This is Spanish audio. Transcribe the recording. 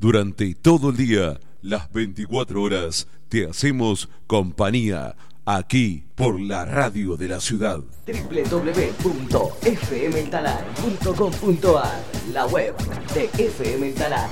Durante todo el día, las 24 horas, te hacemos compañía aquí por la radio de la ciudad. www.fmtalal.com.ar, la web de FM El Talar.